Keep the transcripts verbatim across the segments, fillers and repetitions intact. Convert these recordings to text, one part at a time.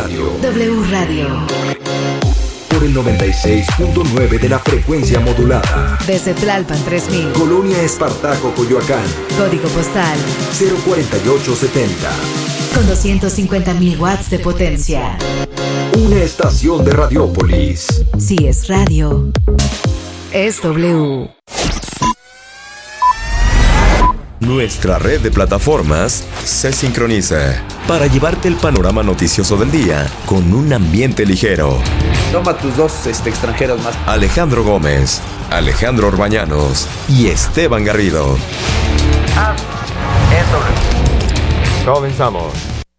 Radio. W Radio. Por el noventa y seis punto nueve de la frecuencia modulada. Desde Tlalpan tres mil. Colonia Espartaco, Coyoacán. Código postal cero cuarenta y ocho setenta. Con doscientos cincuenta mil watts de potencia. Una estación de Radiópolis. Si es radio, es W. Nuestra red de plataformas se sincroniza para llevarte el panorama noticioso del día con un ambiente ligero. Toma tus dos este, extranjeros más. Alejandro Gómez, Alejandro Orbañanos y Esteban Garrido. Ah, eso. Comenzamos.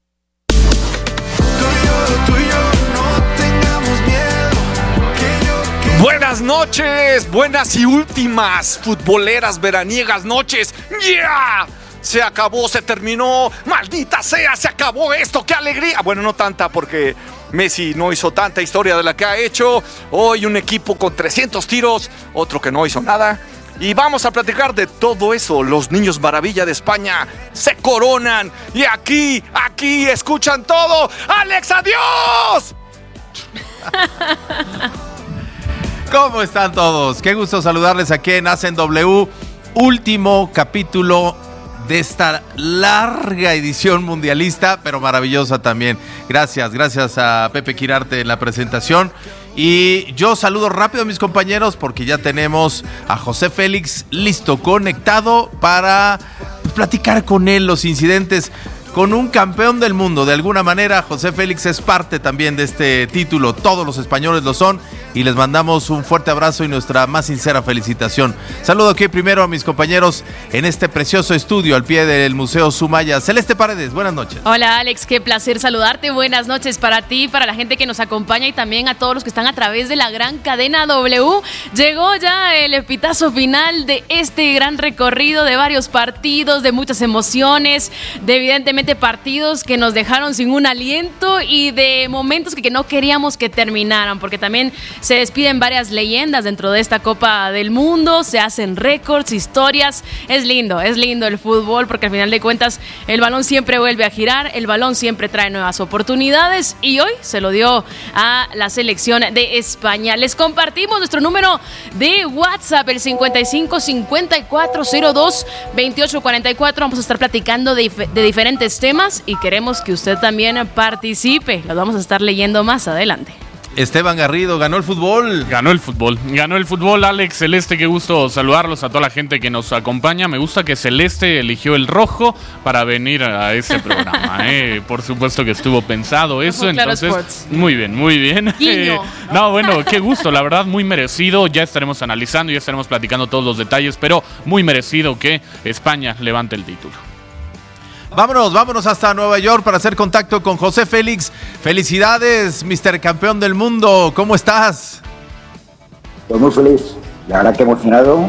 Buenas noches, buenas y últimas futboleras veraniegas noches. ¡Yeah! Se acabó, se terminó. ¡Maldita sea! Se acabó esto. ¡Qué alegría! Bueno, no tanta porque Messi no hizo tanta historia de la que ha hecho. Hoy un equipo con trescientos tiros, otro que no hizo nada. Y vamos a platicar de todo eso. Los niños maravilla de España se coronan. Y aquí, aquí escuchan todo. ¡Alex, adiós! ¿Cómo están todos? Qué gusto saludarles aquí en Hacen W. Último capítulo de esta larga edición mundialista, pero maravillosa también. Gracias, gracias a Pepe Quirarte en la presentación. Y yo saludo rápido a mis compañeros porque ya tenemos a José Félix listo, conectado para platicar con él los incidentes con un campeón del mundo. De alguna manera, José Félix es parte también de este título. Todos los españoles lo son y les mandamos un fuerte abrazo y nuestra más sincera felicitación. Saludo aquí primero a mis compañeros en este precioso estudio al pie del Museo Sumaya. Celeste Paredes, buenas noches. Hola Alex, qué placer saludarte. Buenas noches para ti, para la gente que nos acompaña y también a todos los que están a través de la gran cadena W. Llegó ya el epitazo final de este gran recorrido de varios partidos, de muchas emociones, de evidentemente partidos que nos dejaron sin un aliento y de momentos que, que no queríamos que terminaran, porque también se despiden varias leyendas dentro de esta Copa del Mundo, se hacen récords, historias. Es lindo, es lindo el fútbol porque al final de cuentas el balón siempre vuelve a girar, el balón siempre trae nuevas oportunidades y hoy se lo dio a la selección de España. Les compartimos nuestro número de WhatsApp, el cincuenta y cinco cincuenta y cuatro cero dos veintiocho cuarenta y cuatro. Vamos a estar platicando de, de diferentes temas y queremos que usted también participe. Los vamos a estar leyendo más adelante. Esteban Garrido, ¿ganó el fútbol? Ganó el fútbol, ganó el fútbol, Alex. Celeste, qué gusto saludarlos a toda la gente que nos acompaña. Me gusta que Celeste eligió el rojo para venir a este programa, ¿eh? Por supuesto que estuvo pensado eso, Claro, entonces, Sports. muy bien, muy bien. Guiño. No, bueno, qué gusto, la verdad, muy merecido. Ya estaremos analizando, ya estaremos platicando todos los detalles, pero muy merecido que España levante el título. Vámonos, vámonos hasta Nueva York para hacer contacto con José Félix. Felicidades, mister Campeón del Mundo. ¿Cómo estás? Pues muy feliz. La verdad que emocionado.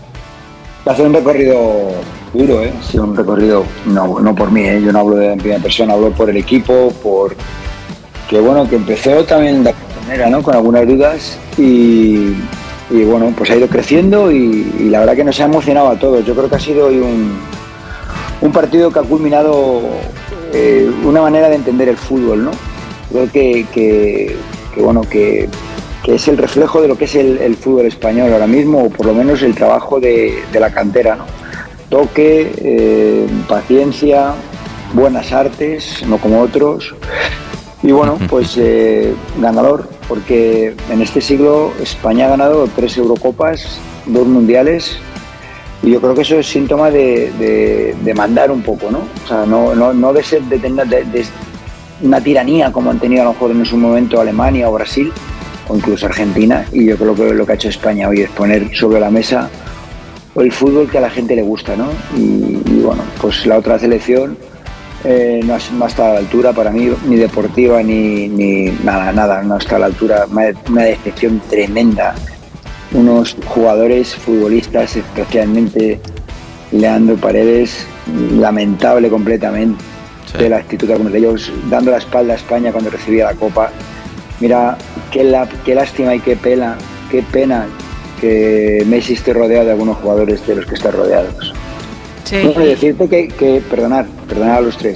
Ha sido un recorrido duro, ¿eh? Ha sido un recorrido, no, no por mí, ¿eh? Yo no hablo de en primera persona, hablo por el equipo, por que bueno, que empezó también de alguna manera, ¿no? Con algunas dudas y, y bueno, pues ha ido creciendo y, y la verdad que nos ha emocionado a todos. Yo creo que ha sido hoy un Un partido que ha culminado eh, una manera de entender el fútbol, ¿no? Creo que, que, que bueno, que, que es el reflejo de lo que es el, el fútbol español ahora mismo, o por lo menos el trabajo de, de la cantera, ¿no? Toque, eh, paciencia, buenas artes, no como otros. Y bueno, pues eh, ganador, porque en este siglo España ha ganado tres Eurocopas, dos Mundiales. Y yo creo que eso es síntoma de, de, de mandar un poco, ¿no? O sea, no, no, no de ser de tener de, de una tiranía como han tenido a lo mejor en su momento Alemania o Brasil o incluso Argentina. Y yo creo que lo que ha hecho España hoy es poner sobre la mesa el fútbol que a la gente le gusta, ¿no? Y, y bueno, pues la otra selección eh, no, no está a la altura para mí, ni deportiva ni, ni nada, nada, no está a la altura. Una, una decepción tremenda. Unos jugadores, futbolistas, especialmente Leandro Paredes, lamentable completamente, sí. La actitud de ellos, dando la espalda a España cuando recibía la Copa. Mira, qué, la, qué lástima y qué pena, qué pena que Messi esté rodeado de algunos jugadores de los que está rodeado. Sí. Bueno, decirte que, que, perdonar, perdonar a los tres,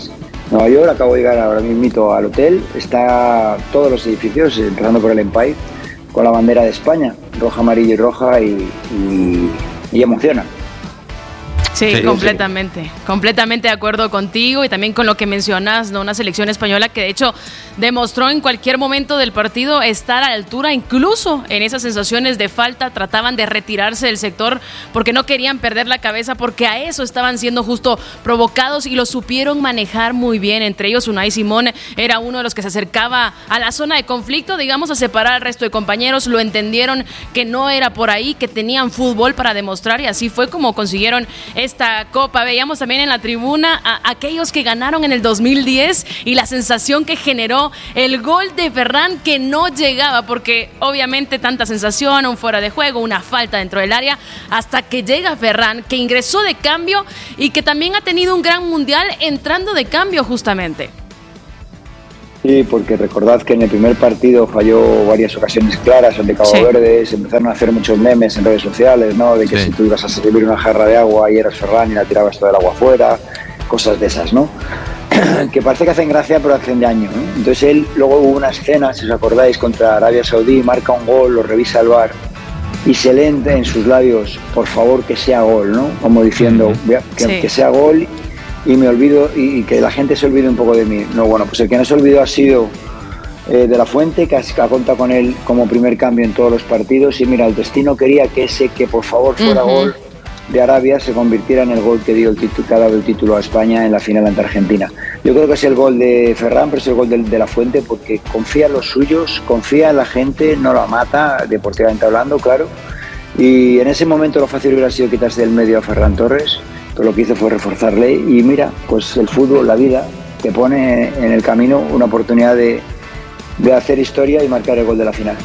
Nueva York, acabo de llegar ahora mismo al hotel, está todos los edificios, empezando por el Empire, con la bandera de España, roja, amarilla y roja, y, y, y emociona. Sí, sí, completamente, sí. completamente de acuerdo contigo y también con lo que mencionas, ¿no? Una selección española que de hecho demostró en cualquier momento del partido estar a la altura, incluso en esas sensaciones de falta, trataban de retirarse del sector porque no querían perder la cabeza, porque a eso estaban siendo justo provocados y lo supieron manejar muy bien. Entre ellos Unai Simón era uno de los que se acercaba a la zona de conflicto, digamos, a separar al resto de compañeros, lo entendieron que no era por ahí, que tenían fútbol para demostrar y así fue como consiguieron esta copa. Veíamos también en la tribuna a aquellos que ganaron en el dos mil diez y la sensación que generó el gol de Ferran, que no llegaba porque obviamente tanta sensación, un fuera de juego, una falta dentro del área, hasta que llega Ferran, que ingresó de cambio y que también ha tenido un gran mundial entrando de cambio justamente. Sí, porque recordad que en el primer partido falló varias ocasiones claras ante Cabo sí. Verde, se empezaron a hacer muchos memes en redes sociales, ¿no? De que sí. si tú ibas a servir una jarra de agua y eras Ferran y la tirabas todo el agua afuera, cosas de esas, ¿no? Que parece que hacen gracia pero hacen daño, ¿no? Entonces él, luego hubo una escena, si os acordáis, contra Arabia Saudí, marca un gol, lo revisa el V A R y se lee en sus labios, por favor que sea gol, ¿no? Como diciendo, que, sí. que sea gol y me olvido y, y que la gente se olvide un poco de mí. No, bueno, pues el que no se olvidó ha sido eh, De La Fuente, que ha, ha contado con él como primer cambio en todos los partidos y mira, el destino quería que ese que por favor fuera uh-huh. gol de Arabia se convirtiera en el gol que dio el título, que ha dado el título a España en la final ante Argentina. Yo creo que es el gol de Ferran, pero es el gol de, de La Fuente porque confía en los suyos, confía en la gente, no la mata, deportivamente hablando, claro, y en ese momento lo fácil hubiera sido quitarse del medio a Ferran Torres, pero lo que hizo fue reforzarle y mira, pues el fútbol, la vida, te pone en el camino una oportunidad de, de hacer historia y marcar el gol de la final.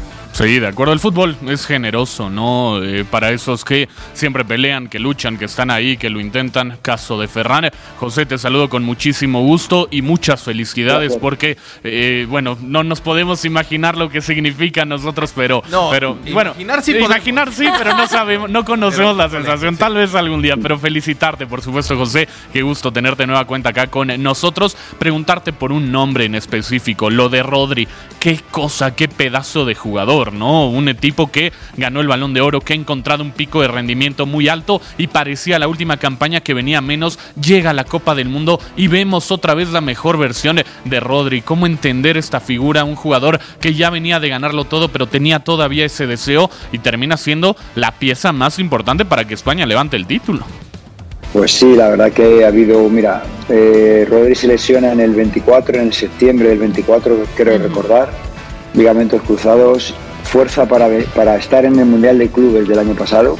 Sí, de acuerdo, el fútbol es generoso, ¿no? Eh, para esos que siempre pelean, que luchan, que están ahí, que lo intentan, caso de Ferran. José, te saludo con muchísimo gusto y muchas felicidades Gracias. porque, eh, bueno, no nos podemos imaginar lo que significa nosotros, pero, no, pero bueno, imaginar sí, imaginar sí, pero no sabemos, no conocemos pero, la sensación, sí. tal vez algún día, pero felicitarte, por supuesto, José, qué gusto tenerte nueva cuenta acá con nosotros, preguntarte por un nombre en específico, lo de Rodri, qué cosa, qué pedazo de jugador, ¿no? Un tipo que ganó el Balón de Oro, que ha encontrado un pico de rendimiento muy alto y parecía la última campaña que venía menos, llega a la Copa del Mundo y vemos otra vez la mejor versión de Rodri. ¿Cómo entender esta figura? Un jugador que ya venía de ganarlo todo, pero tenía todavía ese deseo y termina siendo la pieza más importante para que España levante el título. Pues sí, la verdad que ha habido, mira, eh, Rodri se lesiona en el veinticuatro, en el septiembre del veinticuatro, creo recordar, ligamentos cruzados, fuerza para, para estar en el Mundial de Clubes del año pasado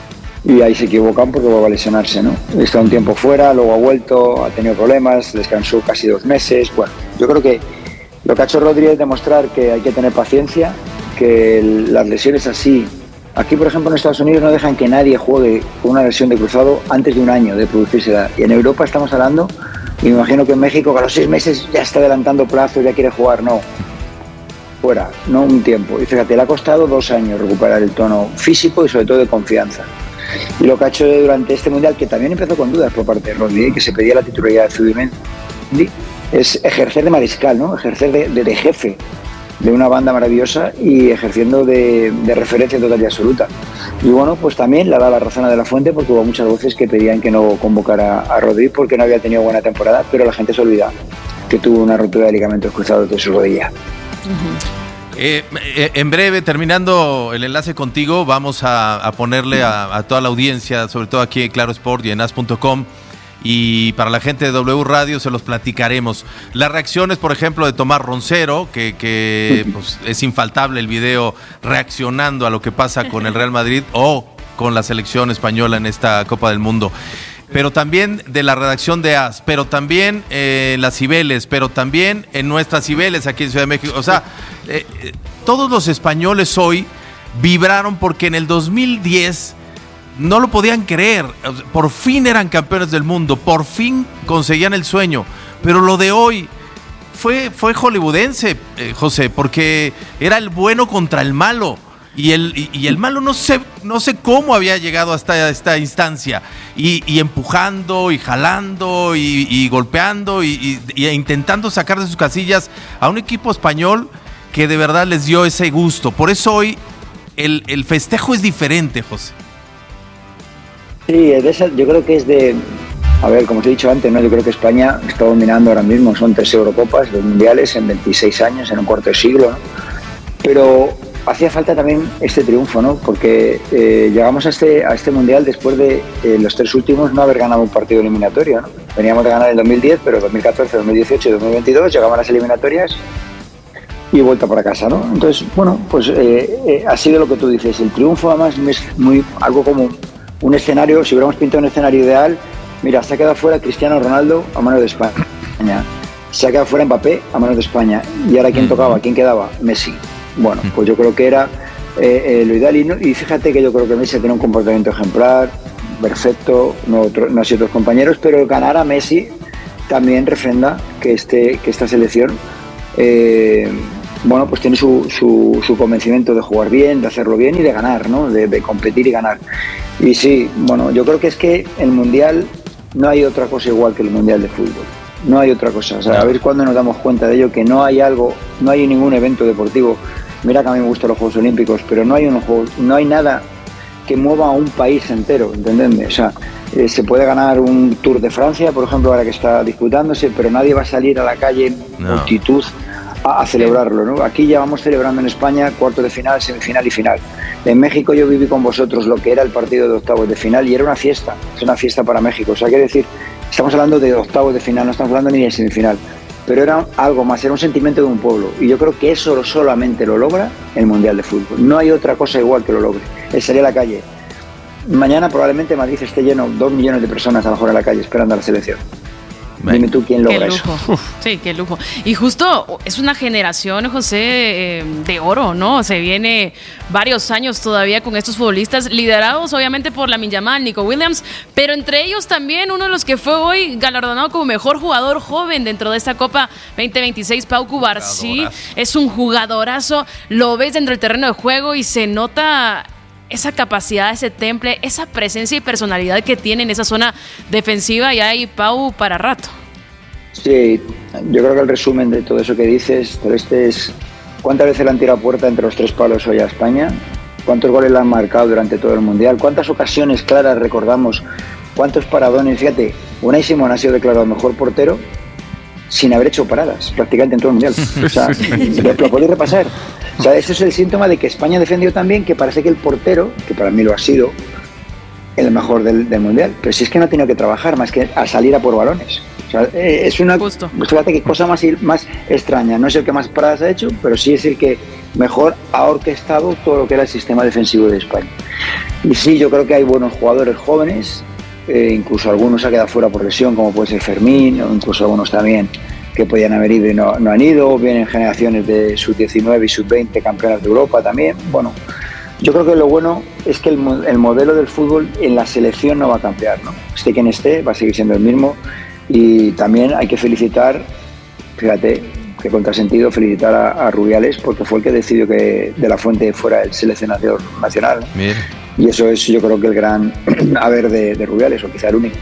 y ahí se equivocan porque va a lesionarse, ¿no? Está un tiempo fuera, luego ha vuelto, ha tenido problemas, descansó casi dos meses. Bueno, yo creo que lo que ha hecho Rodri es demostrar que hay que tener paciencia, que el, las lesiones así, aquí por ejemplo en Estados Unidos no dejan que nadie juegue con una lesión de cruzado antes de un año de producirse, y en Europa estamos hablando, y me imagino que en México que a los seis meses ya está adelantando plazos, ya quiere jugar, no. Fuera, no un tiempo. Y fíjate, le ha costado dos años recuperar el tono físico y sobre todo de confianza. Y lo que ha hecho durante este Mundial, que también empezó con dudas por parte de Rodri, que se pedía la titularidad de Zubimendi, es ejercer de mariscal, ¿no? Ejercer de, de, de jefe de una banda maravillosa y ejerciendo de, de referencia total y absoluta. Y bueno, pues también le da la razón a De La Fuente porque hubo muchas voces que pedían que no convocara a Rodri porque no había tenido buena temporada, pero la gente se olvida que tuvo una ruptura de ligamentos cruzados de su rodilla. Uh-huh. eh, eh, en breve, terminando el enlace contigo, vamos a, a ponerle a, a toda la audiencia, sobre todo aquí en Claro Sport y en as punto com, y para la gente de W Radio se los platicaremos. Las reacciones, por ejemplo, de Tomás Roncero, que, que pues, es infaltable el video reaccionando a lo que pasa con el Real Madrid o con la selección española en esta Copa del Mundo. Pero también de la redacción de A S, pero también eh, en las Cibeles, pero también en nuestras Cibeles aquí en Ciudad de México. O sea, eh, todos los españoles hoy vibraron porque en el dos mil diez no lo podían creer. Por fin eran campeones del mundo, por fin conseguían el sueño. Pero lo de hoy fue, fue hollywoodense, eh, José, porque era el bueno contra el malo. Y el, y, y el malo no sé, no sé cómo había llegado hasta esta instancia. Y, y empujando, y jalando, y, y golpeando, y, y, y intentando sacar de sus casillas a un equipo español que de verdad les dio ese gusto. Por eso hoy el, el festejo es diferente, José. Sí, de esa, yo creo que es de... A ver, como os he dicho antes, ¿no? Yo creo que España está dominando ahora mismo. Son tres Eurocopas, dos mundiales en veintiséis años, en un cuarto de siglo, ¿no? Pero hacía falta también este triunfo, ¿no? Porque eh, llegamos a este, a este mundial después de eh, los tres últimos no haber ganado un partido eliminatorio, ¿no? Veníamos de ganar en dos mil diez, pero dos mil catorce, dos mil dieciocho y dos mil veintidós llegaban las eliminatorias y vuelta para casa, ¿no? Entonces, bueno, pues eh, eh, ha sido lo que tú dices. El triunfo además es muy, algo como un escenario, si hubiéramos pintado un escenario ideal, mira, se ha quedado fuera Cristiano Ronaldo a mano de España. Se ha quedado fuera Mbappé a manos de España. ¿Y ahora quién tocaba? ¿Quién quedaba? Messi. Bueno, pues yo creo que era eh, eh, lo ideal. Y, no, y fíjate que yo creo que Messi tiene un comportamiento ejemplar, perfecto, no, otro, no así otros compañeros, pero ganar a Messi también refrenda que, este, que esta selección eh, bueno, pues tiene su, su, su convencimiento de jugar bien, de hacerlo bien y de ganar, ¿no? De, de competir y ganar. Y sí, bueno, yo creo que es que el Mundial no hay otra cosa igual que el Mundial de fútbol. No hay otra cosa. O sea, a ver cuándo nos damos cuenta de ello, que no hay algo, no hay ningún evento deportivo. Mira que a mí me gustan los Juegos Olímpicos, pero no hay unos juegos, no hay nada que mueva a un país entero, ¿entendés? O sea, eh, se puede ganar un Tour de Francia, por ejemplo, ahora que está disputándose, pero nadie va a salir a la calle, no. multitud, a, a celebrarlo, ¿no? Aquí ya vamos celebrando en España cuartos de final, semifinal y final. En México yo viví con vosotros lo que era el partido de octavos de final y era una fiesta, es una fiesta para México. O sea, quiere decir, estamos hablando de octavos de final, no estamos hablando ni de semifinal, pero era algo más, era un sentimiento de un pueblo. Y yo creo que eso solamente lo logra el Mundial de Fútbol. No hay otra cosa igual que lo logre. Es salir a la calle. Mañana probablemente Madrid esté lleno, dos millones de personas a lo mejor a la calle esperando a la selección. Dime tú quién logra eso. Uf. Sí, qué lujo. Y justo es una generación, José, eh, de oro, ¿no? Se viene varios años todavía con estos futbolistas liderados obviamente por Lamine Yamal, Nico Williams, pero entre ellos también uno de los que fue hoy galardonado como mejor jugador joven dentro de esta Copa veinte veintiséis, Pau Cubarsí. Es un jugadorazo, lo ves dentro del terreno de juego y se nota esa capacidad, ese temple, esa presencia y personalidad que tiene en esa zona defensiva, y hay Pau para rato. Sí, yo creo que el resumen de todo eso que dices, pero este es, ¿cuántas veces le han tirado puerta entre los tres palos hoy a España? ¿Cuántos goles le han marcado durante todo el Mundial? ¿Cuántas ocasiones claras recordamos? ¿Cuántos paradones? Fíjate, Unai Simón ha sido declarado mejor portero sin haber hecho paradas, prácticamente en todo el Mundial. O sea, lo, lo podéis repasar. O sea, eso es el síntoma de que España defendió tan bien que parece que el portero, que para mí lo ha sido, el mejor del, del Mundial. Pero si es que no ha tenido que trabajar más que a salir a por balones. O sea, es una... Justo. Fíjate qué cosa más, más extraña. No es el que más paradas ha hecho, pero sí es el que mejor ha orquestado todo lo que era el sistema defensivo de España. Y sí, yo creo que hay buenos jugadores jóvenes, eh, incluso algunos ha quedado fuera por lesión, como puede ser Fermín, o incluso algunos también que podían haber ido y no, no han ido. Vienen generaciones de sub diecinueve y sub veinte campeonas de Europa también. Bueno, yo creo que lo bueno es que el, el modelo del fútbol en la selección no va a cambiar, ¿no? Esté quien esté, va a seguir siendo el mismo. Y también hay que felicitar, fíjate, qué contrasentido, felicitar a, a Rubiales, porque fue el que decidió que De La Fuente fuera el seleccionador nacional. Bien. Y eso es, yo creo que el gran haber de, de Rubiales, o quizá el único.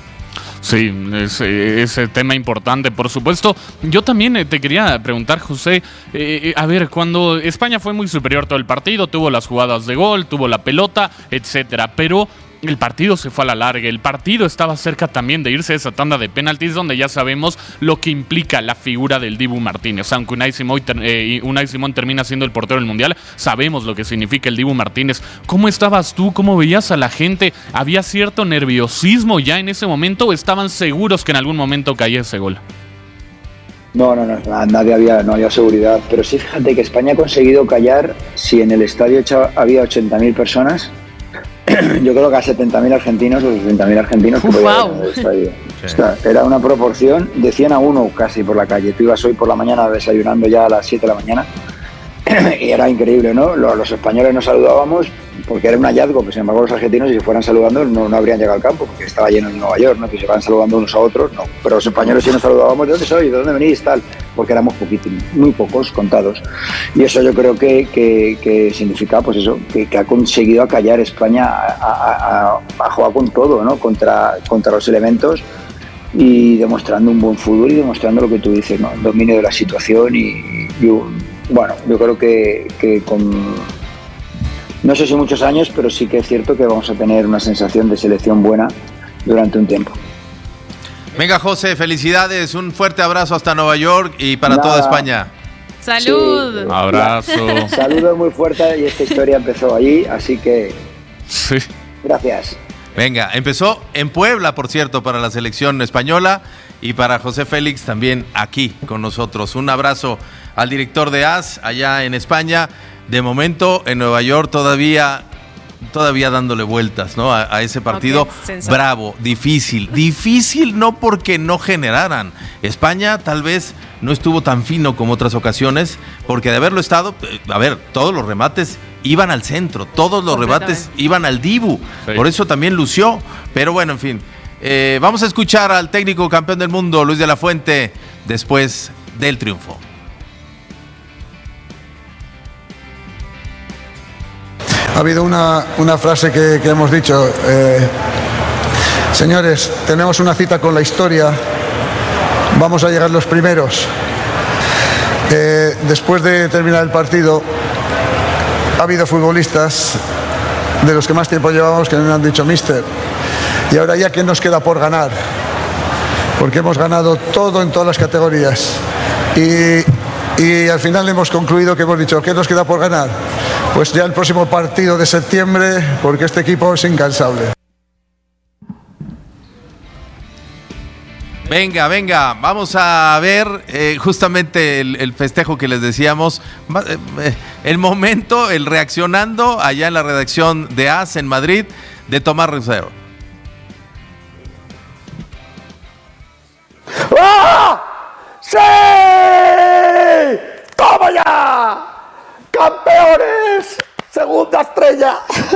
Sí, ese, ese tema importante, por supuesto. Yo también te quería preguntar, José, eh, a ver, cuando España fue muy superior todo el partido, tuvo las jugadas de gol, tuvo la pelota, etcétera, pero el partido se fue a la larga, el partido estaba cerca también de irse a esa tanda de penaltis, donde ya sabemos lo que implica la figura del Dibu Martínez. Aunque Unai Simón, eh, Unai Simón termina siendo el portero del Mundial, sabemos lo que significa el Dibu Martínez. ¿Cómo estabas tú? ¿Cómo veías a la gente? ¿Había cierto nerviosismo ya en ese momento o estaban seguros que en algún momento caía ese gol? No, no, no, nadie había, no había seguridad, pero sí, fíjate que España ha conseguido callar, si en el estadio había ochenta mil personas, yo creo que a setenta mil argentinos o sesenta mil argentinos que podían ir en el estadio. Sí. O sea, era una proporción de cien a uno casi por la calle. Tú ibas hoy por la mañana desayunando ya a las siete de la mañana y era increíble, ¿no? Los, los españoles nos saludábamos porque era un hallazgo, que sin embargo los argentinos, si se fueran saludando, no, no habrían llegado al campo, porque estaba lleno en Nueva York, ¿no? Que se van saludando unos a otros, no. Pero los españoles sí nos saludábamos, ¿de dónde sois? ¿De dónde venís? Tal, porque éramos poquitos, muy pocos, contados. Y eso yo creo que, que, que significa, pues eso, que, que ha conseguido acallar España a, a, a, a jugar con todo, ¿no? Contra, contra los elementos, y demostrando un buen fútbol y demostrando lo que tú dices, ¿no? El dominio de la situación y, y bueno, yo creo que, que con, no sé si muchos años, pero sí que es cierto que vamos a tener una sensación de selección buena durante un tiempo. Venga, José, felicidades, un fuerte abrazo hasta Nueva York y para Nada. toda España. ¡Salud! Sí, abrazo. Saludos muy fuertes, y esta historia empezó allí, así que sí. Gracias. Venga, empezó en Puebla, por cierto, para la selección española, y para José Félix también aquí con nosotros. Un abrazo al director de A S allá en España. De momento en Nueva York todavía, todavía dándole vueltas, ¿no? a, a ese partido. Okay, bravo, difícil, difícil no porque no generaran. España tal vez no estuvo tan fino como otras ocasiones, porque de haberlo estado, a ver, todos los remates iban al centro, todos los remates iban al Dibu, sí. Por eso también lució, pero bueno, en fin. Eh, vamos a escuchar al técnico campeón del mundo, Luis de la Fuente, después del triunfo. Ha habido una, una frase que, que hemos dicho, eh, señores, tenemos una cita con la historia, vamos a llegar los primeros. Eh, después de terminar el partido, ha habido futbolistas de los que más tiempo llevamos que me han dicho, mister, y ahora ya, ¿qué nos queda por ganar? Porque hemos ganado todo en todas las categorías. Y, y al final hemos concluido que hemos dicho, ¿qué nos queda por ganar? Pues ya el próximo partido de septiembre, porque este equipo es incansable. Venga, venga, vamos a ver eh, justamente el, el festejo que les decíamos, eh, el momento, el reaccionando allá en la redacción de A S en Madrid de Tomás Roncero. ¡Ah! ¡Sí! ¡Toma ya! ¡Campeones! ¡Segunda estrella!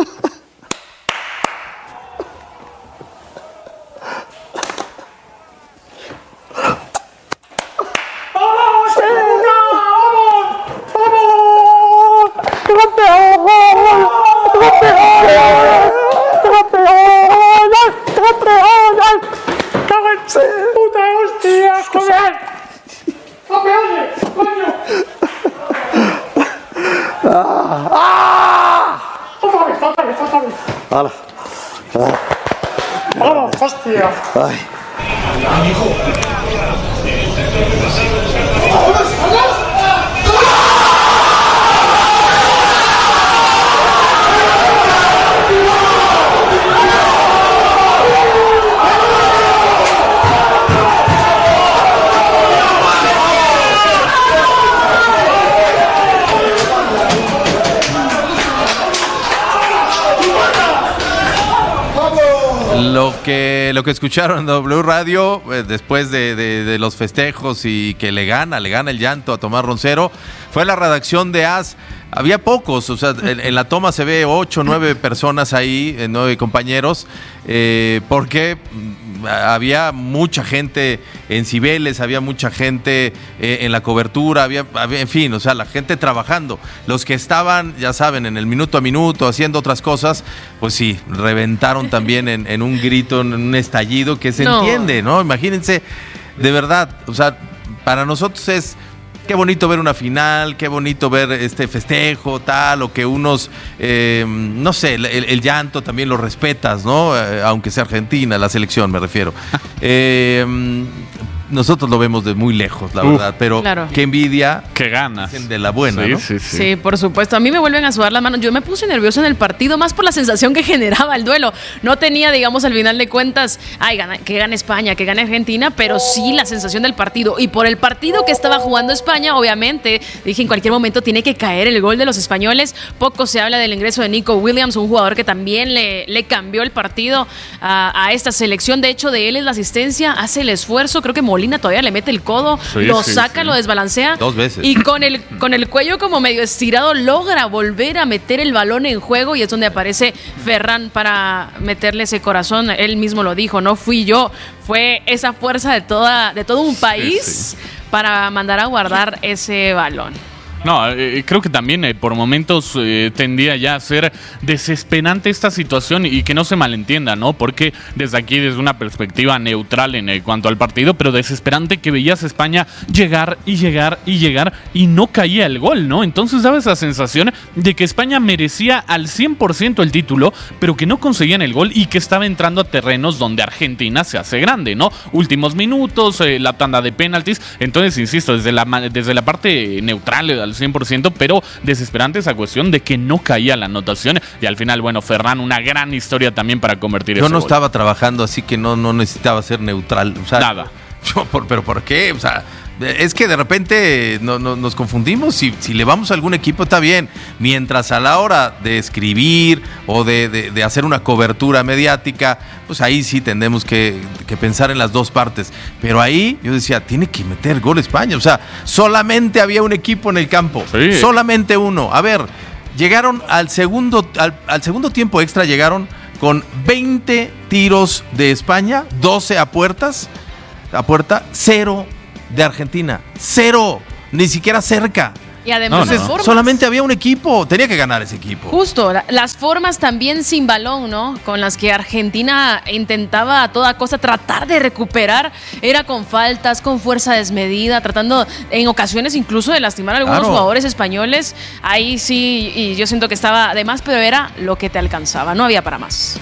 ¡Puta hostia! ¡Joder! ¡Campeones! ¡Coño! ¡Ah! ¡Otra vez, otra vez, otra vez! ¡Hala! ¡Vamos, hostia! ¡Ay! Lo que, lo que escucharon en W Radio eh, después de, de, de los festejos y que le gana, le gana el llanto a Tomás Roncero, fue la redacción de A S. Había pocos, o sea, en, en la toma se ve ocho, nueve personas ahí, nueve compañeros, eh, porque había mucha gente en Cibeles, había mucha gente eh, en la cobertura, había, había, en fin, o sea, la gente trabajando. Los que estaban, ya saben, en el minuto a minuto, haciendo otras cosas, pues sí, reventaron también en, en un grito, en un estallido que se no. entiende, ¿no? Imagínense, de verdad, o sea, para nosotros es... Qué bonito ver una final, qué bonito ver este festejo, tal, o que unos, eh, no sé, el, el llanto también lo respetas, ¿no? Eh, aunque sea Argentina, la selección me refiero. Eh, nosotros lo vemos de muy lejos, la Uf, verdad, pero claro. Qué envidia. Qué ganas. De la buena, sí, ¿no? Sí, sí. Sí, por supuesto. A mí me vuelven a sudar las manos. Yo me puse nervioso en el partido, más por la sensación que generaba el duelo. No tenía, digamos, al final de cuentas, ay, gana, que gane España, que gane Argentina, pero sí la sensación del partido. Y por el partido que estaba jugando España, obviamente, dije, en cualquier momento tiene que caer el gol de los españoles. Poco se habla del ingreso de Nico Williams, un jugador que también le, le cambió el partido a, a esta selección. De hecho, de él es la asistencia, hace el esfuerzo. Creo que Molina Molina todavía le mete el codo, Sí, lo sí, saca, sí. lo desbalancea. Dos veces. Y con el, con el cuello como medio estirado logra volver a meter el balón en juego y es donde aparece Ferran para meterle ese corazón. Él mismo lo dijo, no fui yo, fue esa fuerza de, toda, de todo un país Sí, sí. para mandar a guardar ese balón. No, eh, creo que también eh, por momentos eh, tendía ya a ser desesperante esta situación y que no se malentienda, ¿no? Porque desde aquí, desde una perspectiva neutral en eh, cuanto al partido, pero desesperante que veías a España llegar y llegar y llegar y no caía el gol, ¿no? Entonces daba esa sensación de que España merecía al cien por ciento el título, pero que no conseguían el gol y que estaba entrando a terrenos donde Argentina se hace grande, ¿no? Últimos minutos, eh, la tanda de penaltis. Entonces, insisto, desde la, desde la parte neutral al cien por ciento, pero desesperante esa cuestión de que no caía la anotación y al final, bueno, Ferran, una gran historia también para convertir Yo ese no gol. estaba trabajando, así que no, no necesitaba ser neutral. O sea, Nada. Yo, por, ¿Pero por qué? O sea, es que de repente no, no, nos confundimos. Si, si le vamos a algún equipo, está bien. Mientras a la hora de escribir o de, de, de hacer una cobertura mediática, pues ahí sí tendremos que, que pensar en las dos partes. Pero ahí yo decía, tiene que meter gol España. O sea, solamente había un equipo en el campo. Sí. Solamente uno. A ver, llegaron al segundo, al, al segundo tiempo extra, llegaron con veinte tiros de España, doce a puertas, a puerta, cero de Argentina, cero, ni siquiera cerca. Y además Entonces, las formas. solamente había un equipo, tenía que ganar ese equipo. Justo, la- las formas también sin balón, ¿no? Con las que Argentina intentaba a toda costa tratar de recuperar, era con faltas, con fuerza desmedida, tratando en ocasiones incluso de lastimar a algunos Claro. jugadores españoles. Ahí sí, y yo siento que estaba de más, pero era lo que te alcanzaba, no había para más.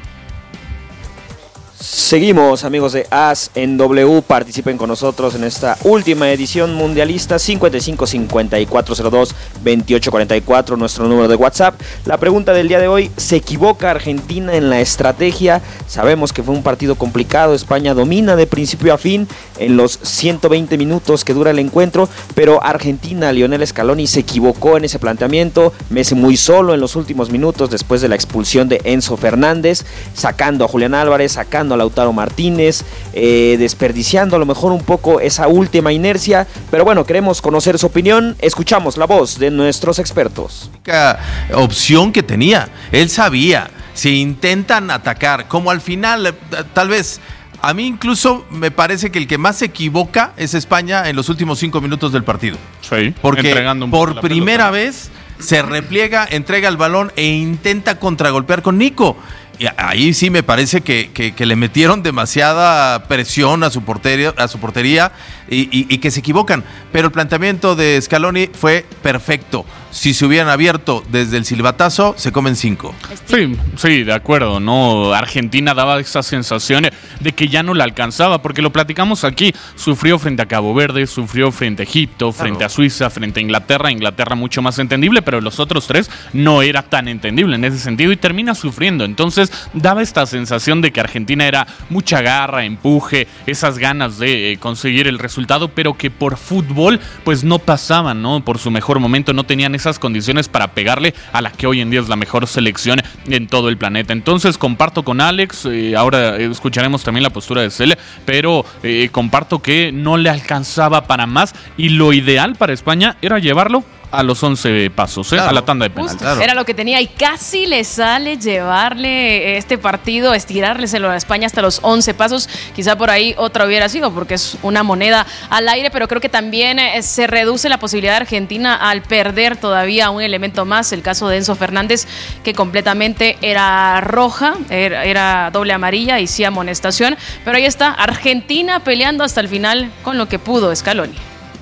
Seguimos, amigos de As en W, participen con nosotros en esta última edición mundialista. Cincuenta y cinco cincuenta y cuatro cero dos veintiocho cuarenta y cuatro, nuestro número de WhatsApp. La pregunta del día de hoy: ¿se equivoca Argentina en la estrategia? Sabemos que fue un partido complicado, España domina de principio a fin en los ciento veinte minutos que dura el encuentro, pero Argentina, Lionel Scaloni se equivocó en ese planteamiento. Messi muy solo en los últimos minutos después de la expulsión de Enzo Fernández, sacando a Julián Álvarez, sacando a Lautaro Martínez, eh, desperdiciando a lo mejor un poco esa última inercia. Pero bueno, queremos conocer su opinión. Escuchamos la voz de nuestros expertos. La única opción que tenía, él sabía, si intentan atacar, como al final, eh, tal vez, a mí incluso me parece que el que más se equivoca es España en los últimos cinco minutos del partido. Sí, Porque entregando un poco por la primera pelota. vez se repliega, entrega el balón e intenta contragolpear con Nico. Y ahí sí me parece que, que, que le metieron demasiada presión a su portería, a su portería y, y, y que se equivocan. Pero el planteamiento de Scaloni fue perfecto. Si se hubieran abierto desde el silbatazo, se comen cinco. Sí, sí, de acuerdo, ¿no? Argentina daba esa sensación de que ya no la alcanzaba, porque lo platicamos aquí, sufrió frente a Cabo Verde, sufrió frente a Egipto, frente Claro. a Suiza, frente a Inglaterra, Inglaterra mucho más entendible, pero los otros tres no era tan entendible en ese sentido y termina sufriendo. Entonces daba esta sensación de que Argentina era mucha garra, empuje, esas ganas de eh, conseguir el resultado, pero que por fútbol pues no pasaban, ¿no? Por su mejor momento no tenían esas condiciones para pegarle a la que hoy en día es la mejor selección en todo el planeta. Entonces comparto con Alex, eh, ahora escucharemos también la postura de Cele, pero eh, comparto que no le alcanzaba para más y lo ideal para España era llevarlo a los once pasos, ¿eh? Claro. A la tanda de penal. Justo, era lo que tenía y casi le sale llevarle este partido, estirárleselo a España hasta los once pasos. Quizá por ahí otra hubiera sido porque es una moneda al aire, pero creo que también eh, se reduce la posibilidad de Argentina al perder todavía un elemento más, el caso de Enzo Fernández, que completamente era roja, era, era doble amarilla y sí amonestación, pero ahí está, Argentina peleando hasta el final con lo que pudo Scaloni.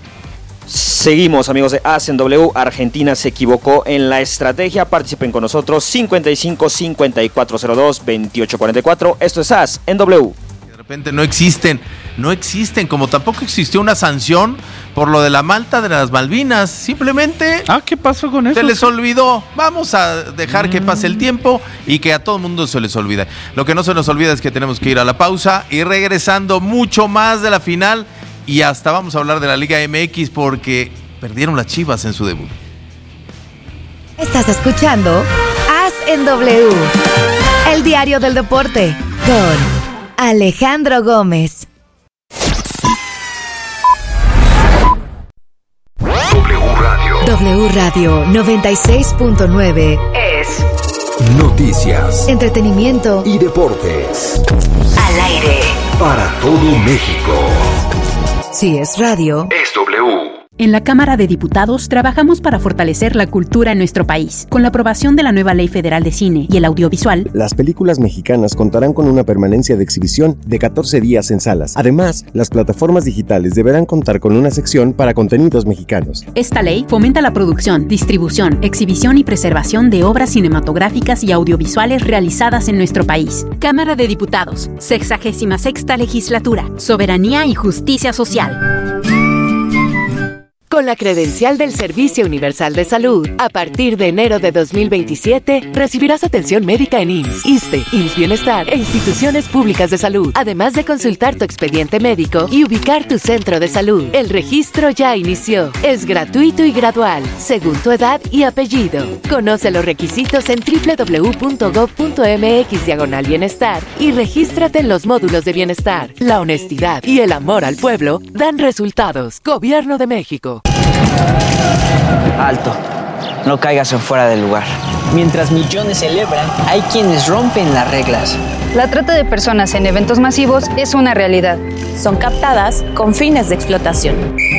Seguimos, amigos de As en W. Argentina se equivocó en la estrategia. Participen con nosotros. Cincuenta y cinco cincuenta y cuatro cero dos veintiocho cuarenta y cuatro. Esto es As en W. De repente no existen, no existen, como tampoco existió una sanción por lo de la Malta de las Malvinas. Simplemente Ah, ¿qué pasó con eso? se les olvidó. Vamos a dejar que pase el tiempo y que a todo el mundo se les olvide. Lo que no se nos olvida es que tenemos que ir a la pausa y regresando mucho más de la final. Y hasta vamos a hablar de la Liga M X porque perdieron las Chivas en su debut. Estás escuchando As en W, el diario del deporte, con Alejandro Gómez. W Radio noventa y seis punto nueve es Noticias, entretenimiento y deportes. Al aire. Para todo México. Si es radio, es W. En la Cámara de Diputados trabajamos para fortalecer la cultura en nuestro país. Con la aprobación de la nueva Ley Federal de Cine y el Audiovisual, las películas mexicanas contarán con una permanencia de exhibición de catorce días en salas. Además, las plataformas digitales deberán contar con una sección para contenidos mexicanos. Esta ley fomenta la producción, distribución, exhibición y preservación de obras cinematográficas y audiovisuales realizadas en nuestro país. Cámara de Diputados, sexagésima sexta legislatura, soberanía y justicia social. Con la credencial del Servicio Universal de Salud, a partir de enero de dos mil veintisiete, recibirás atención médica en I M S S, ISSSTE, I M S S Bienestar e instituciones públicas de salud, además de consultar tu expediente médico y ubicar tu centro de salud. El registro ya inició. Es gratuito y gradual, según tu edad y apellido. Conoce los requisitos en doble u doble u doble u punto gob punto eme equis diagonal bienestar y regístrate en los módulos de bienestar. La honestidad y el amor al pueblo dan resultados. Gobierno de México. Alto, no caigas en fuera del lugar. Mientras millones celebran, hay quienes rompen las reglas. La trata de personas en eventos masivos es una realidad. Son captadas con fines de explotación.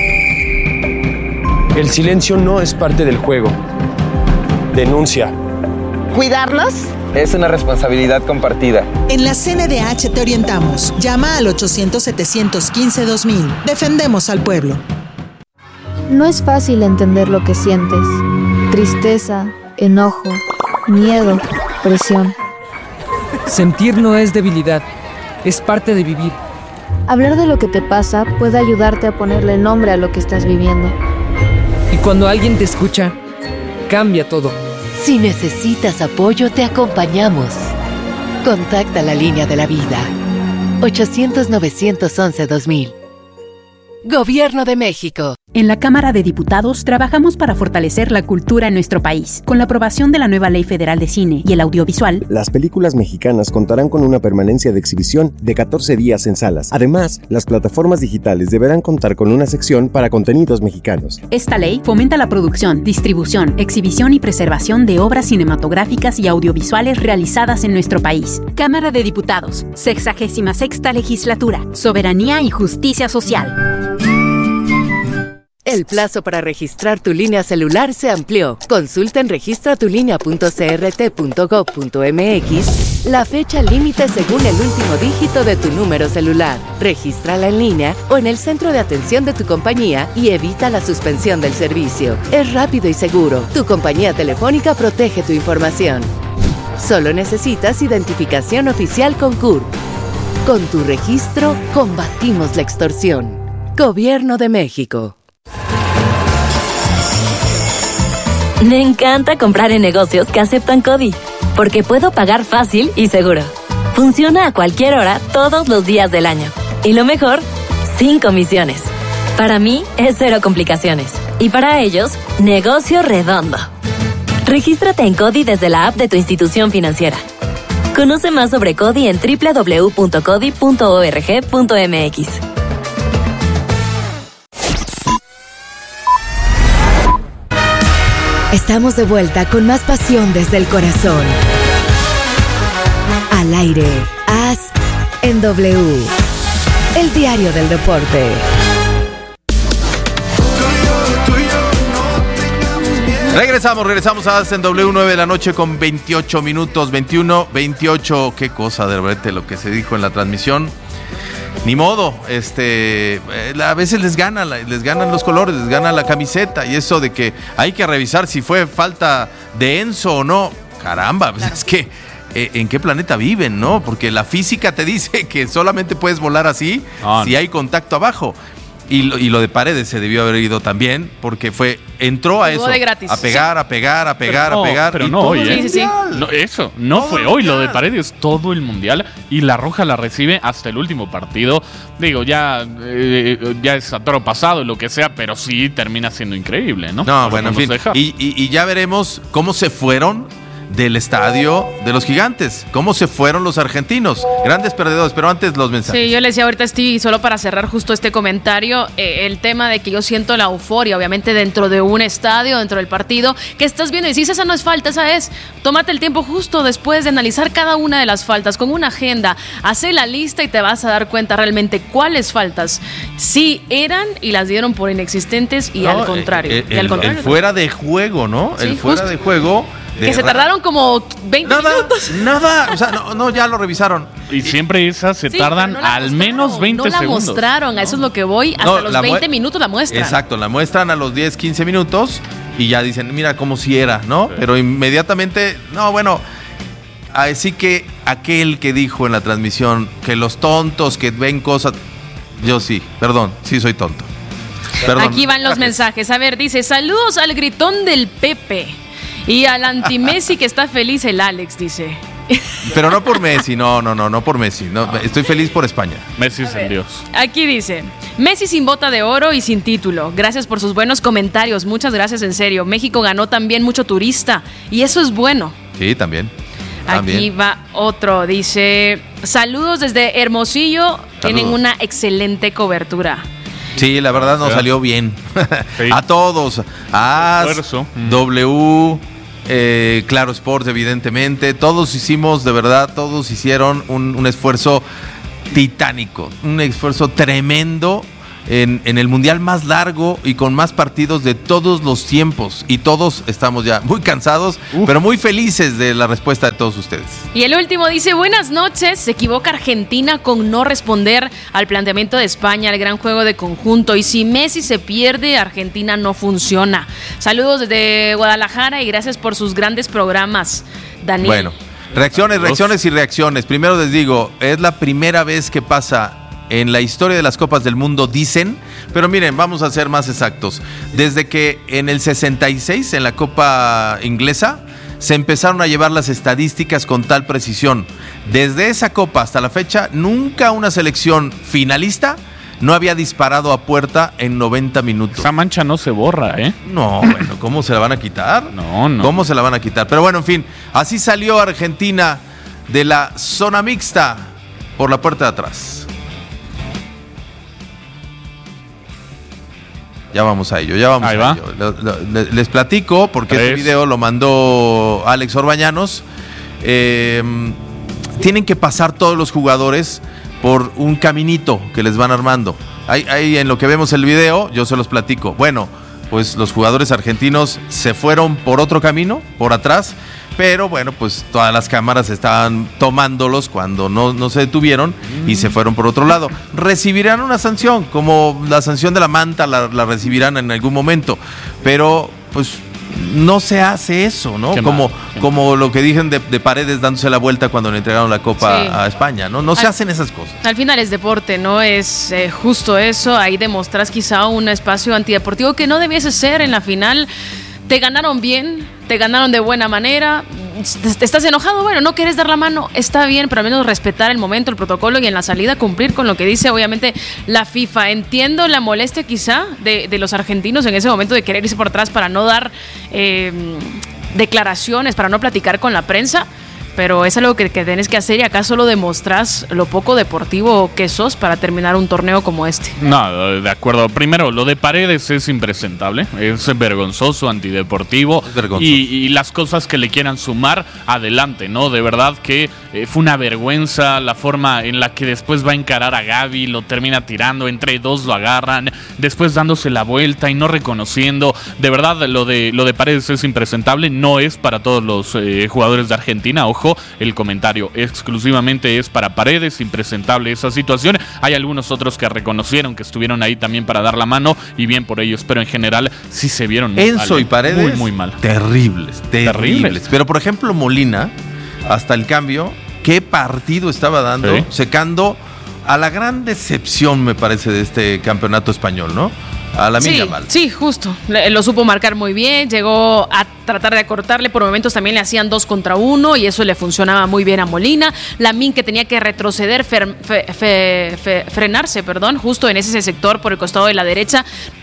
El silencio no es parte del juego. Denuncia. ¿Cuidarlos? Es una responsabilidad compartida. En la C N D H te orientamos. Llama al ochocientos, setecientos quince, dos mil. Defendemos al pueblo. No es fácil entender lo que sientes. Tristeza, enojo, miedo, presión. Sentir no es debilidad, es parte de vivir. Hablar de lo que te pasa puede ayudarte a ponerle nombre a lo que estás viviendo. Y cuando alguien te escucha, cambia todo. Si necesitas apoyo, te acompañamos. Contacta la línea de la vida. ochocientos, novecientos once, dos mil. Gobierno de México. En la Cámara de Diputados trabajamos para fortalecer la cultura en nuestro país. Con la aprobación de la nueva Ley Federal de Cine y el Audiovisual, las películas mexicanas contarán con una permanencia de exhibición de catorce días en salas. Además, las plataformas digitales deberán contar con una sección para contenidos mexicanos. Esta ley fomenta la producción, distribución, exhibición y preservación de obras cinematográficas y audiovisuales realizadas en nuestro país. Cámara de Diputados, sexagésima sexta legislatura, soberanía y justicia social. El plazo para registrar tu línea celular se amplió. Consulta en registra tu línea punto c r t punto gob punto eme equis la fecha límite según el último dígito de tu número celular. Regístrala en línea o en el centro de atención de tu compañía y evita la suspensión del servicio. Es rápido y seguro. Tu compañía telefónica protege tu información. Solo necesitas identificación oficial con C U R P. Con tu registro, combatimos la extorsión. Gobierno de México. Me encanta comprar en negocios que aceptan CODI, porque puedo pagar fácil y seguro. Funciona a cualquier hora, todos los días del año. Y lo mejor, sin comisiones. Para mí, es cero complicaciones. Y para ellos, negocio redondo. Regístrate en CODI desde la app de tu institución financiera. Conoce más sobre CODI en doble u doble u doble u punto codi punto org punto eme equis. Estamos de vuelta con más pasión desde el corazón. Al aire, A S en W, el diario del deporte. Regresamos, regresamos a A S en W, nueve de la noche con veintiocho minutos, veintiuno, veintiocho. Qué cosa de verdad lo que se dijo en la transmisión. Ni modo, este, a veces les gana, les ganan los colores, les gana la camiseta y eso de que hay que revisar si fue falta de Enzo o no. Caramba, pues es que eh, ¿en qué planeta viven, no? Porque la física te dice que solamente puedes volar así oh, si no. hay contacto abajo. Y lo, y lo de Paredes se debió haber ido también, porque fue entró a eso, a pegar, a pegar, a pegar, no, a pegar. Pero y no todo hoy, el ¿eh? sí, sí. No, eso, no todo fue hoy lo de Paredes, todo el mundial. Y la Roja la recibe hasta el último partido. Digo, ya, eh, ya es a toro pasado, lo que sea, pero sí termina siendo increíble, ¿no? No, bueno, en fin. Y, y, y ya veremos cómo se fueron del estadio de los Gigantes. ¿Cómo se fueron los argentinos? Grandes perdedores, pero antes los mensajes. Sí, yo le decía ahorita a Stevie, solo para cerrar justo este comentario, eh, el tema de que yo siento la euforia, obviamente dentro de un estadio, dentro del partido, que estás viendo y dices, esa no es falta, esa es. Tómate el tiempo justo después de analizar cada una de las faltas con una agenda, hace la lista y te vas a dar cuenta realmente cuáles faltas sí eran y las dieron por inexistentes y no, al contrario. El, y al el, contrario el fuera de juego, ¿no? Sí, el fuera justo. de juego. De que se tardaron como veinte nada, minutos. Nada, o sea, no, no, ya lo revisaron. Y siempre esas se sí, tardan no al menos veinte no la segundos. mostraron, a eso es lo que voy, hasta no, los veinte minutos la muestran. Exacto, la muestran a los diez, quince minutos y ya dicen, mira cómo si era, ¿no? Sí. Pero inmediatamente, no, bueno, así que aquel que dijo en la transmisión que los tontos que ven cosas, yo sí, perdón, sí soy tonto. Perdón. Aquí van los mensajes. A ver, dice, saludos al gritón del Pepe. Y al anti-Messi que está feliz el Alex, dice. Pero no por Messi, no, no, no, no por Messi. No, estoy feliz por España. Messi es en Dios. Aquí dice, Messi sin bota de oro y sin título. Gracias por sus buenos comentarios. Muchas gracias, en serio. México ganó también mucho turista y eso es bueno. Sí, también. Aquí también. va otro. Dice, saludos desde Hermosillo. Saludos. Tienen una excelente cobertura. Sí, la verdad nos salió bien. Sí. A todos. A W, eh, Claro Sports, evidentemente. Todos hicimos, de verdad, todos hicieron un, un esfuerzo titánico. Un esfuerzo tremendo en, en el mundial más largo y con más partidos de todos los tiempos. Y todos estamos ya muy cansados, Uf. pero muy felices de la respuesta de todos ustedes. Y el último dice, buenas noches, se equivoca Argentina con no responder al planteamiento de España, al gran juego de conjunto. Y si Messi se pierde, Argentina no funciona. Saludos desde Guadalajara y gracias por sus grandes programas, Daniel. Bueno, reacciones, reacciones y reacciones. Primero les digo, es la primera vez que pasa en la historia de las Copas del Mundo, dicen, pero miren, vamos a ser más exactos. Desde que en el sesenta y seis, en la Copa Inglesa, se empezaron a llevar las estadísticas con tal precisión. Desde esa Copa hasta la fecha, nunca una selección finalista no había disparado a puerta en noventa minutos. Esa mancha no se borra, ¿eh? No, bueno, ¿cómo se la van a quitar? No, no. ¿Cómo se la van a quitar? Pero bueno, en fin, así salió Argentina de la zona mixta por la puerta de atrás. Ya vamos a ello, ya vamos Ahí a va. ello. Les platico porque Tres. este video lo mandó Alex Orbañanos. Eh, tienen que pasar todos los jugadores por un caminito que les van armando. Ahí, ahí en lo que vemos el video, yo se los platico. Bueno, pues los jugadores argentinos se fueron por otro camino, por atrás, pero bueno, pues todas las cámaras estaban tomándolos cuando no, no se detuvieron y se fueron por otro lado. Recibirán una sanción, como la sanción de la manta la, la recibirán en algún momento, pero pues no se hace eso, ¿no? Qué como, mal, como lo que dijeron de, de Paredes dándose la vuelta cuando le entregaron la Copa sí. a España, ¿no? No se al, hacen esas cosas. Al final es deporte, ¿no? Es eh, justo eso, ahí demostras quizá un espacio antideportivo que no debiese ser en la final. Te ganaron bien, te ganaron de buena manera, te estás enojado, bueno, no quieres dar la mano, está bien, pero al menos respetar el momento, el protocolo y en la salida cumplir con lo que dice obviamente la FIFA. Entiendo la molestia quizá de, de los argentinos en ese momento de querer irse por atrás para no dar eh, declaraciones, para no platicar con la prensa, pero es algo que, que tienes que hacer y acá solo demostrás lo poco deportivo que sos para terminar un torneo como este. No, de acuerdo. Primero, lo de Paredes es impresentable, es vergonzoso, antideportivo es vergonzoso. Y, y las cosas que le quieran sumar, adelante, ¿no? De verdad que eh, fue una vergüenza la forma en la que después va a encarar a Gavi, lo termina tirando, entre dos lo agarran, después dándose la vuelta y no reconociendo. De verdad, lo de, lo de Paredes es impresentable, no es para todos los eh, jugadores de Argentina, ojo. El comentario exclusivamente es para Paredes, impresentable esa situación. Hay algunos otros que reconocieron que estuvieron ahí también para dar la mano y bien por ellos, pero en general sí se vieron muy Enzo mal, y Paredes muy, muy mal. Terribles, terribles, terribles. Pero por ejemplo Molina, hasta el cambio, ¿qué partido estaba dando? Sí. Secando a la gran decepción, me parece, de este campeonato español, ¿no? A la sí, Yamal. Sí, justo. Lo supo marcar muy bien, llegó a tratar de acortarle, por momentos también le hacían dos contra uno y eso le funcionaba muy bien a Molina. Lamine que tenía que retroceder, fer, fe, fe, fe, frenarse, perdón, justo en ese sector por el costado de la derecha.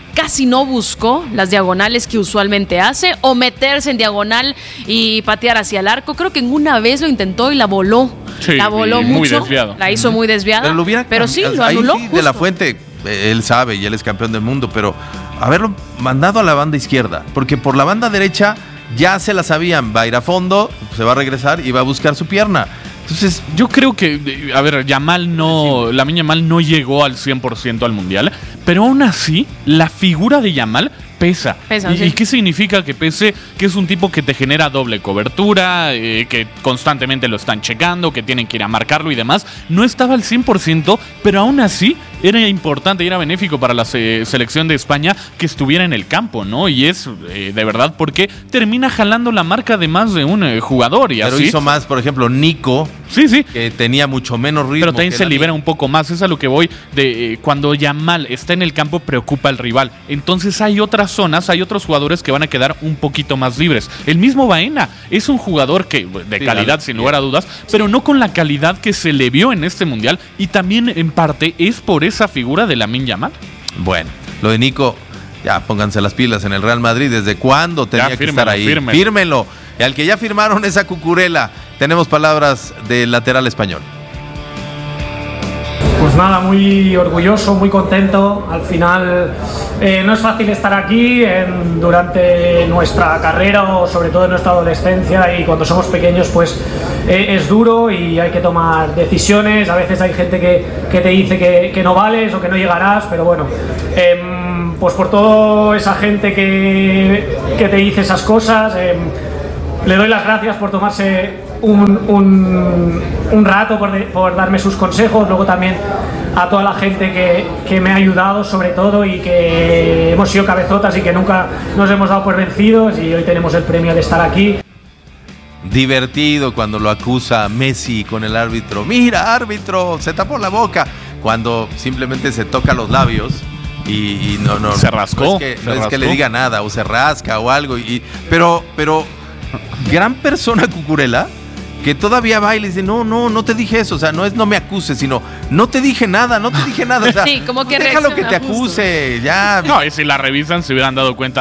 casi no buscó las diagonales que usualmente hace o meterse en diagonal y patear hacia el arco. Creo que en una vez lo intentó y la voló. Sí, la voló muy mucho. Desviado. La hizo muy desviada. Pero, lo hubiera pero sí, lo anuló. Ahí sí, de la Fuente, él sabe y él es campeón del mundo, pero haberlo mandado a la banda izquierda, porque por la banda derecha ya se la sabían, va a ir a fondo, se va a regresar y va a buscar su pierna. Entonces, yo creo que, a ver, Yamal no, Lamine Yamal no llegó al cien por ciento al Mundial, pero aún así, la figura de Yamal pesa. Pesa, ¿Y, sí. ¿Y qué significa que pese? Que es un tipo que te genera doble cobertura, eh, que constantemente lo están checando, que tienen que ir a marcarlo y demás. No estaba al cien por ciento, pero aún así era importante y era benéfico para la se- selección de España que estuviera en el campo, ¿no? Y es eh, de verdad porque termina jalando la marca de más de un eh, jugador. Y pero así hizo más, por ejemplo, Nico, sí, sí. que tenía mucho menos ritmo. Pero también que se Dani. libera un poco más. Es a lo que voy de eh, cuando Yamal está en el campo, preocupa al rival. Entonces hay otras zonas, hay otros jugadores que van a quedar un poquito más libres. El mismo Baena es un jugador que de Sí, calidad, claro. sin lugar a dudas, pero no con la calidad que se le vio en este mundial. Y también en parte es por esa figura de Lamine Yamal. Bueno, lo de Nico, ya pónganse las pilas en el Real Madrid. ¿Desde cuándo tenía Ya, que fírmelo, estar ahí? fírmelo. Fírmenlo. Y al que ya firmaron esa Cucurella, tenemos palabras del lateral español. Pues nada, muy orgulloso, muy contento. Al final eh, no es fácil estar aquí en- durante nuestra carrera o sobre todo en nuestra adolescencia, y cuando somos pequeños pues eh, es duro y hay que tomar decisiones. A veces hay gente que, que te dice que, que no vales o que no llegarás, pero bueno, em, pues por toda esa gente que, que te dice esas cosas, em, le doy las gracias por tomarse un, un, un rato, por, de- por darme sus consejos. Luego también a toda la gente que, que me ha ayudado sobre todo, y que hemos sido cabezotas y que nunca nos hemos dado por vencidos, y hoy tenemos el premio de estar aquí. Divertido cuando lo acusa Messi con el árbitro. Mira, árbitro, se tapó la boca. Cuando simplemente se toca los labios y, y no, no. Se rascó, No es, que, se no es que rascó. le diga nada, o se rasca o algo. Y, pero, pero, gran persona Cucurella, que todavía va y le dice, no, no, no te dije eso. O sea, no es no me acuses, sino no te dije nada, no te dije nada. O sea, Sí, como que déjalo que te reacciona justo. acuse, ya. No, y si la revisan se hubieran dado cuenta